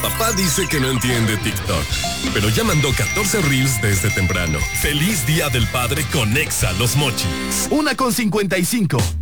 Papá dice que no entiende TikTok, pero ya mandó 14 reels desde temprano. ¡Feliz Día del Padre con Exa Los Mochis! 1:55.